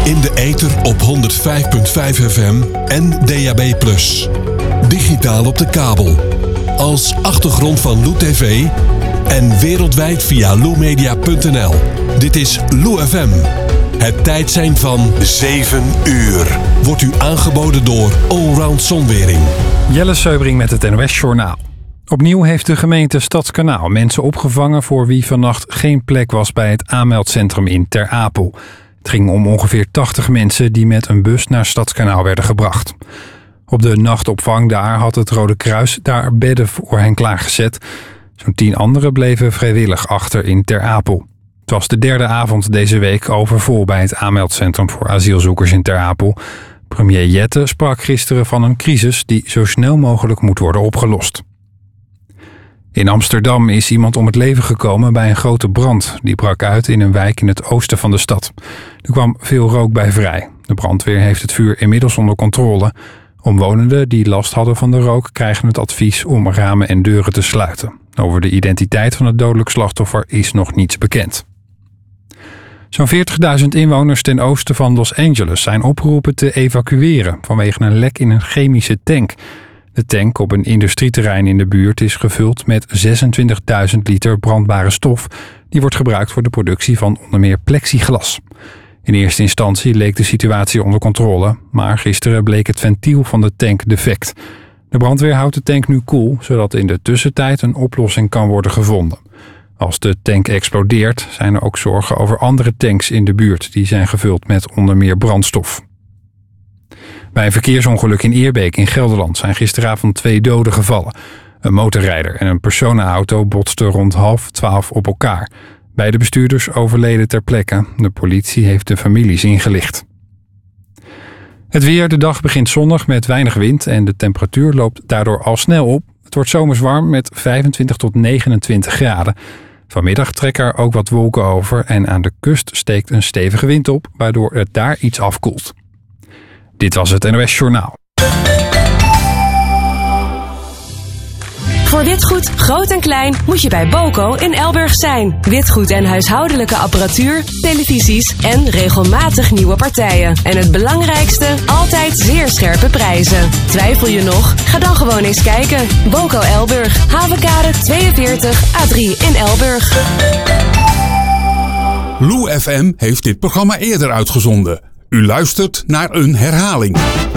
In de ether op 105.5 FM en DAB+. Digitaal op de kabel. Als achtergrond van Lou TV en wereldwijd via loumedia.nl. Dit is Lou FM. Het tijdsein van 7 uur. Wordt u aangeboden door Allround Zonwering. Jelle Seubring met het NOS Journaal. Opnieuw heeft de gemeente Stadskanaal mensen opgevangen voor wie vannacht geen plek was bij het aanmeldcentrum in Ter Apel. Het ging om ongeveer 80 mensen die met een bus naar Stadskanaal werden gebracht. Op de nachtopvang daar had het Rode Kruis daar bedden voor hen klaargezet. Zo'n 10 anderen bleven vrijwillig achter in Ter Apel. Het was de derde avond deze week overvol bij het aanmeldcentrum voor asielzoekers in Ter Apel. Premier Jette sprak gisteren van een crisis die zo snel mogelijk moet worden opgelost. In Amsterdam is iemand om het leven gekomen bij een grote brand. Die brak uit in een wijk in het oosten van de stad. Er kwam veel rook bij vrij. De brandweer heeft het vuur inmiddels onder controle. Omwonenden die last hadden van de rook krijgen het advies om ramen en deuren te sluiten. Over de identiteit van het dodelijk slachtoffer is nog niets bekend. Zo'n 40.000 inwoners ten oosten van Los Angeles zijn opgeroepen te evacueren vanwege een lek in een chemische tank. De tank op een industrieterrein in de buurt is gevuld met 26.000 liter brandbare stof. Die wordt gebruikt voor de productie van onder meer plexiglas. In eerste instantie leek de situatie onder controle, maar gisteren bleek het ventiel van de tank defect. De brandweer houdt de tank nu koel, zodat in de tussentijd een oplossing kan worden gevonden. Als de tank explodeert, zijn er ook zorgen over andere tanks in de buurt. Die zijn gevuld met onder meer brandstof. Bij een verkeersongeluk in Eerbeek in Gelderland zijn gisteravond 2 doden gevallen. Een motorrijder en een personenauto botsten rond 11:30 op elkaar. Beide bestuurders overleden ter plekke. De politie heeft de families ingelicht. Het weer, de dag begint zonnig met weinig wind en de temperatuur loopt daardoor al snel op. Het wordt zomers warm met 25 tot 29 graden. Vanmiddag trekken er ook wat wolken over en aan de kust steekt een stevige wind op, waardoor het daar iets afkoelt. Dit was het NOS Journaal. Voor witgoed, groot en klein, moet je bij Boco in Elburg zijn. Witgoed en huishoudelijke apparatuur, televisies en regelmatig nieuwe partijen. En het belangrijkste, altijd zeer scherpe prijzen. Twijfel je nog? Ga dan gewoon eens kijken. Boco Elburg, Havenkade 42 A3 in Elburg. Lou FM heeft dit programma eerder uitgezonden. U luistert naar een herhaling.